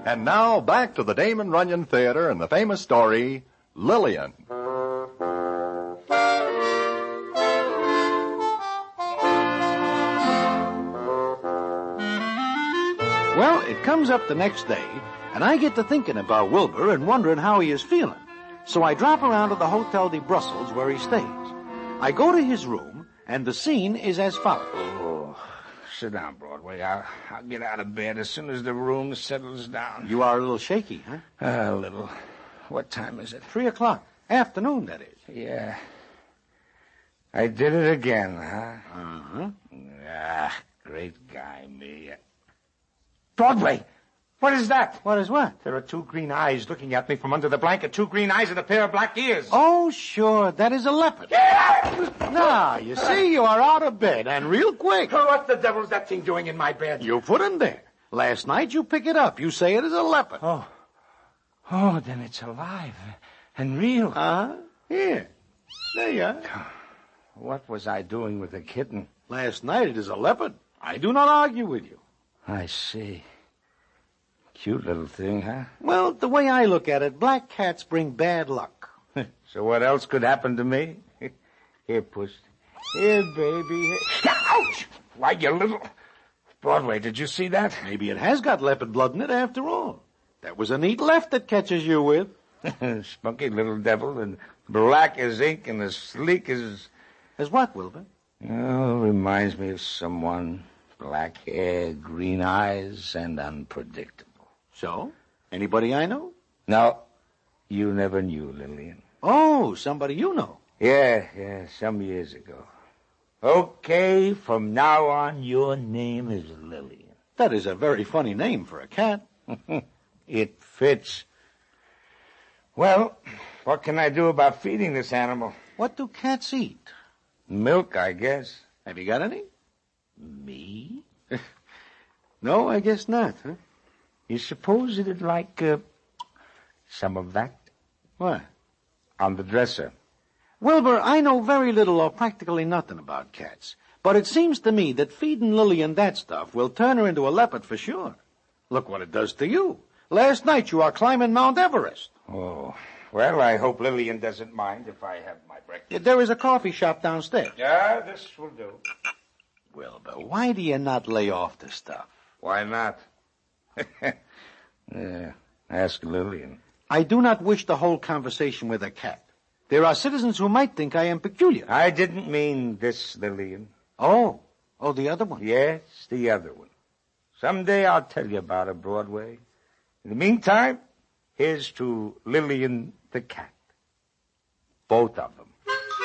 And now, back to the Damon Runyon Theater and the famous story, Lillian. Well, it comes up the next day, and I get to thinking about Wilbur and wondering how he is feeling. So I drop around to the Hotel de Brussels where he stays. I go to his room, and the scene is as follows. Oh, sit down, Broadway. I'll get out of bed as soon as the room settles down. You are a little shaky, huh? A little. What time is it? 3:00. Afternoon, that is. Yeah. I did it again, huh? Uh-huh. Ah, great guy, me. Broadway! What is that? What is what? There are two green eyes looking at me from under the blanket. Two green eyes and a pair of black ears. Oh, sure. That is a leopard. Now, you see, you are out of bed, and real quick. What the devil's that thing doing in my bed? You put him there. Last night you pick it up. You say it is a leopard. Oh, then it's alive and real. Uh-huh. Here. There you are. What was I doing with the kitten? Last night it is a leopard. I do not argue with you. I see. Cute little thing, huh? Well, the way I look at it, black cats bring bad luck. So what else could happen to me? Here, puss. Here, baby. Here. Ouch! Why, you little... Broadway, did you see that? Maybe it has got leopard blood in it after all. That was a neat left that catches you with. Spunky little devil, and black as ink and as sleek as... As what, Wilbur? Oh, reminds me of someone. Black hair, green eyes, and unpredictable. So? Anybody I know? No, you never knew, Lillian. Oh, somebody you know. Yeah, some years ago. Okay, from now on, your name is Lillian. That is a very funny name for a cat. It fits. Well, what can I do about feeding this animal? What do cats eat? Milk, I guess. Have you got any? Me? No, I guess not, huh? You suppose it'd like some of that? What? On the dresser. Wilbur, I know very little or practically nothing about cats, but it seems to me that feeding Lillian that stuff will turn her into a leopard for sure. Look what it does to you. Last night you are climbing Mount Everest. Oh, well, I hope Lillian doesn't mind if I have my breakfast. There is a coffee shop downstairs. Yeah, this will do. Wilbur, why do you not lay off the stuff? Why not? Yeah, ask Lillian. I do not wish to hold conversation with a cat. There are citizens who might think I am peculiar. I didn't mean this, Lillian. Oh, the other one. Yes, the other one. Someday I'll tell you about it, Broadway. In the meantime, here's to Lillian the cat. Both of them.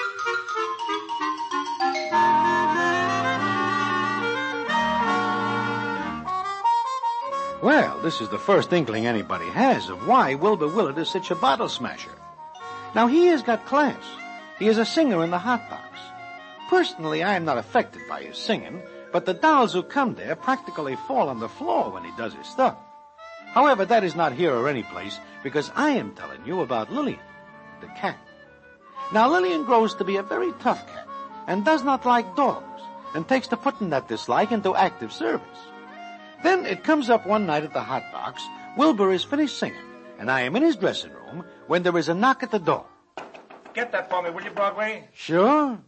Well, this is the first inkling anybody has of why Wilbur Willard is such a bottle smasher. Now, he has got class. He is a singer in the Hot Box. Personally, I am not affected by his singing, but the dolls who come there practically fall on the floor when he does his stuff. However, that is not here or any place, because I am telling you about Lillian, the cat. Now, Lillian grows to be a very tough cat, and does not like dogs, and takes to putting that dislike into active service. Then it comes up one night at the Hot Box, Wilbur is finished singing, and I am in his dressing room when there is a knock at the door. Get that for me, will you, Broadway? Sure.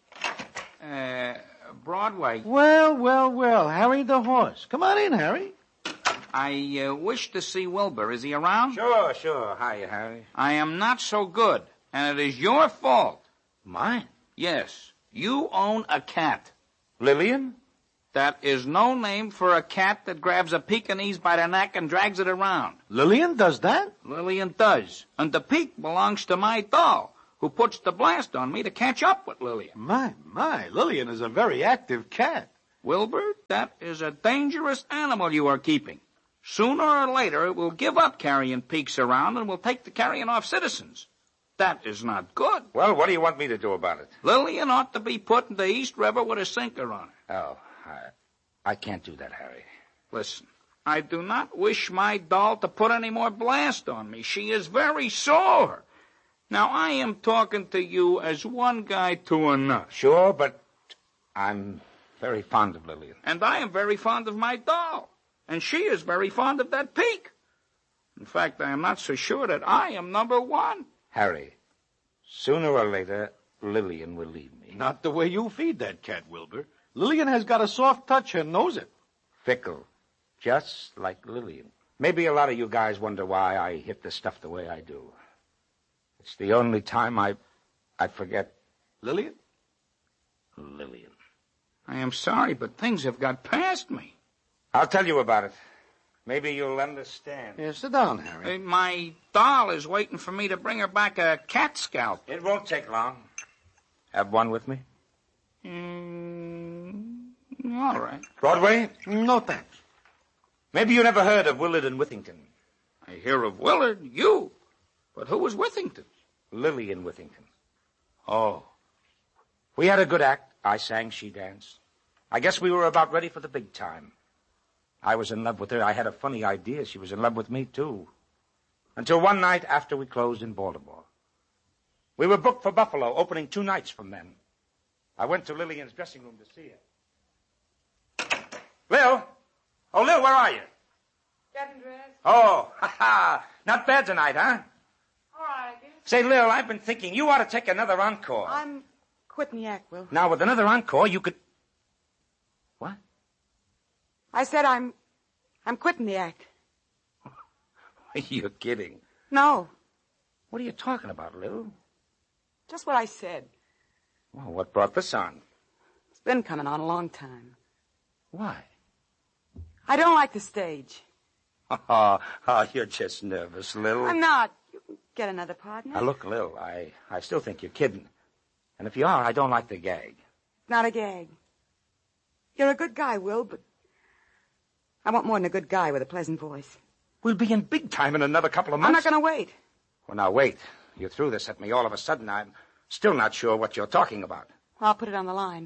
Broadway. Well, Harry the horse. Come on in, Harry. I wish to see Wilbur. Is he around? Sure. Hiya, Harry. I am not so good, and it is your fault. Mine? Yes, you own a cat. Lillian? That is no name for a cat that grabs a Pekingese by the neck and drags it around. Lillian does that? Lillian does. And the Peak belongs to my doll, who puts the blast on me to catch up with Lillian. My, Lillian is a very active cat. Wilbur, that is a dangerous animal you are keeping. Sooner or later, it will give up carrying Peaks around and will take to carrying off citizens. That is not good. Well, what do you want me to do about it? Lillian ought to be put in the East River with a sinker on her. Oh, I can't do that, Harry. Listen, I do not wish my doll to put any more blast on me. She is very sore. Now, I am talking to you as one guy to another. Sure, but I'm very fond of Lillian. And I am very fond of my doll. And she is very fond of that Peak. In fact, I am not so sure that I am number one. Harry, sooner or later, Lillian will leave me. Not the way you feed that cat, Wilbur. Lillian has got a soft touch and knows it. Fickle, just like Lillian. Maybe a lot of you guys wonder why I hit this stuff the way I do. It's the only time I forget Lillian? Lillian. I am sorry, but things have got past me. I'll tell you about it. Maybe you'll understand. Yeah, sit down, Harry. My doll is waiting for me to bring her back a cat scalp. It won't take long. Have one with me? All right. Broadway? No, thanks. Maybe you never heard of Willard and Withington. I hear of Willard, you. But who was Withington? Lillian Withington. Oh. We had a good act. I sang, she danced. I guess we were about ready for the big time. I was in love with her. I had a funny idea. She was in love with me, too. Until one night after we closed in Baltimore. We were booked for Buffalo, opening 2 nights from then. I went to Lillian's dressing room to see her. Lil? Oh, Lil, where are you? Getting dressed. Oh, ha-ha. Not bad tonight, huh? All right, I guess. Say, Lil, I've been thinking you ought to take another encore. I'm quitting the act, Will. Now, with another encore, you could... What? I said I'm quitting the act. You're kidding. No, What are you talking about, Lil? just what I said. Well, what brought this on? It's been coming on a long time. Why? I don't like the stage. Oh, you're just nervous, Lil. I'm not. You can get another partner. Now, look, Lil, I still think you're kidding. And if you are, I don't like the gag. Not a gag. You're a good guy, Will, but I want more than a good guy with a pleasant voice. We'll be in big time in another couple of months. I'm not going to wait. Well, now, wait. You threw this at me all of a sudden. I'm still not sure what you're talking about. I'll put it on the line.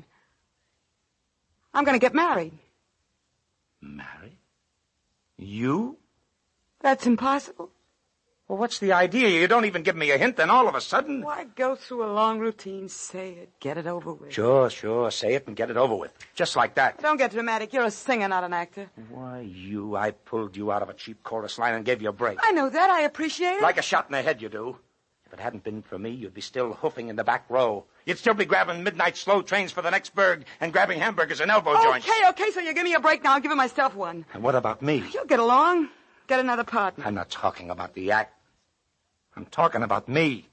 I'm going to get married. Married? You? That's impossible. Well, what's the idea? You don't even give me a hint, then all of a sudden... Why go through a long routine? Say it. Get it over with. Sure. Say it and get it over with. Just like that. Don't get dramatic. You're a singer, not an actor. Why, I pulled you out of a cheap chorus line and gave you a break. I know that. I appreciate it. Like a shot in the head, you do. If it hadn't been for me, you'd be still hoofing in the back row. You'd still be grabbing midnight slow trains for the next burg and grabbing hamburgers and elbow joints. Okay, so you give me a break now. I'll give myself one. And what about me? You'll get along. Get another partner. I'm not talking about the act. I'm talking about me.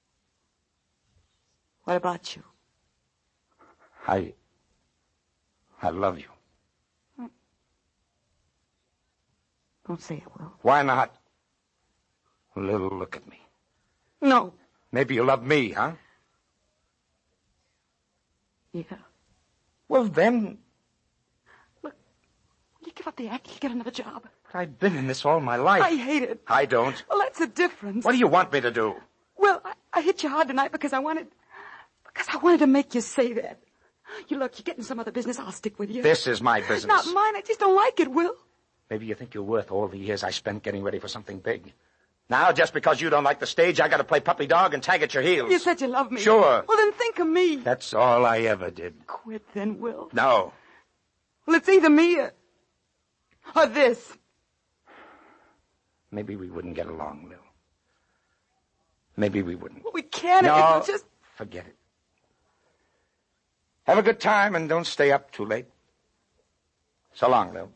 What about you? I love you. Don't say it, Will. Why not? Lil, look at me. No. Maybe you love me, huh? Yeah. Well, then... Look, when you give up the act, you get another job. But I've been in this all my life. I hate it. I don't. Well, that's the difference. What do you want me to do? Well, I hit you hard tonight because I wanted to make you say that. You look, you're getting some other business. I'll stick with you. This is my business. Not mine. I just don't like it, Will. Maybe you think you're worth all the years I spent getting ready for something big. Now, just because you don't like the stage, I got to play puppy dog and tag at your heels. You said you love me. Sure. Well, then think of me. That's all I ever did. Quit then, Will. No. Well, it's either me or this. Maybe we wouldn't get along, Lil. Maybe we wouldn't. Well, we can't. No, It'll just... forget it. Have a good time and don't stay up too late. So long, Lil.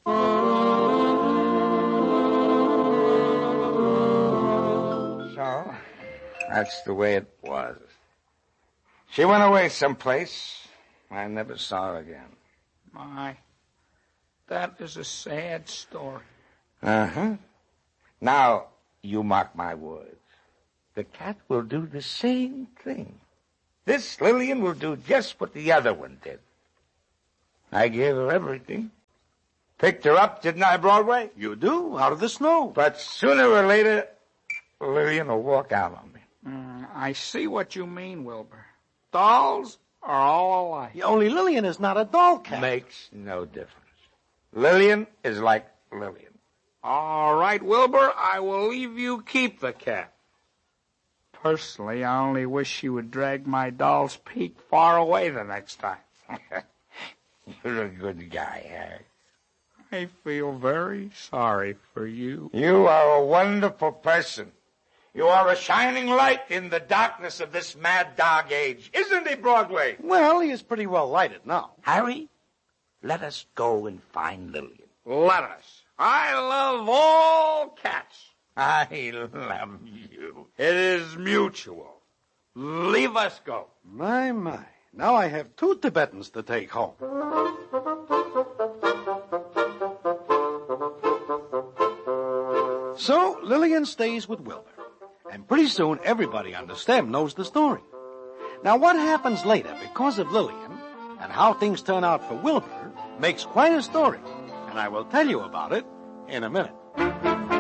So, that's the way it was. She went away someplace. I never saw her again. My, that is a sad story. Uh-huh. Now, you mark my words. The cat will do the same thing. This Lillian will do just what the other one did. I gave her everything. Picked her up, didn't I, Broadway? You do, out of the snow. But sooner or later, Lillian will walk out on me. I see what you mean, Wilbur. Dolls are all alike. Only Lillian is not a doll cat. Makes no difference. Lillian is like Lillian. All right, Wilbur, I will leave you keep the cat. Personally, I only wish she would drag my doll's peak far away the next time. You're a good guy, Harry. I feel very sorry for you. You are a wonderful person. You are a shining light in the darkness of this mad dog age. Isn't he, Broadway? Well, he is pretty well lighted now. Harry, let us go and find Lillian. Let us. I love all cats. I love you. It is mutual. Leave us go. My. Now I have 2 Tibetans to take home. So Lillian stays with Wilbur. And pretty soon everybody on the stem knows the story. Now what happens later because of Lillian and how things turn out for Wilbur makes quite a story. And I will tell you about it in a minute.